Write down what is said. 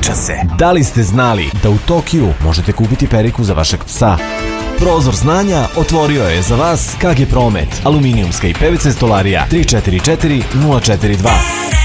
Priča se. Da li ste znali da u Tokiju možete kupiti periku za vašeg psa? Prozor znanja otvorio je za vas KG Promet, aluminijumska i PVC stolarija 344 042.